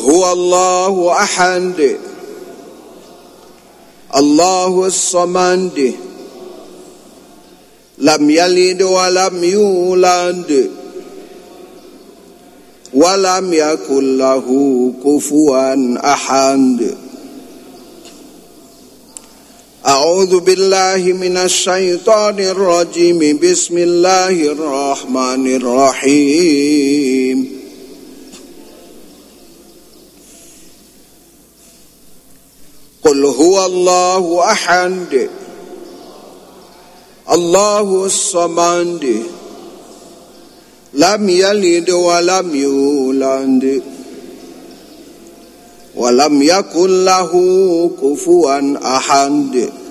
هو الله أحد الله الصمد لم يلد ولم يولد ولم يكن له كفوا أحد. أعوذ بالله من الشيطان الرجيم. بسم الله الرحمن الرحيم. قل هو الله أحد الله الصمد لم يلد ولم يولد ولم يكن له كفوا أحد.